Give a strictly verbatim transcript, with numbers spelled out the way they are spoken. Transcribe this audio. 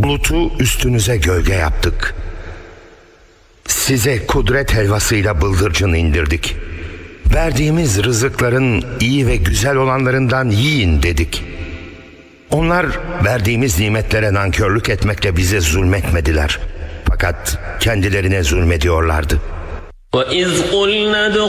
Bulutu üstünüze gölge yaptık. Size kudret helvasıyla bıldırcın indirdik. Verdiğimiz rızıkların iyi ve güzel olanlarından yiyin dedik. Onlar verdiğimiz nimetlere nankörlük etmekle bize zulmetmediler. Fakat kendilerine zulmediyorlardı.